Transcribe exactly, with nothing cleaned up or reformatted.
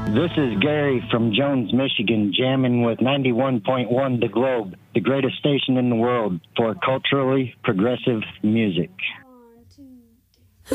This is Gary from Jones, Michigan, jamming with ninety-one point one The Globe, the greatest station in the world for culturally progressive music.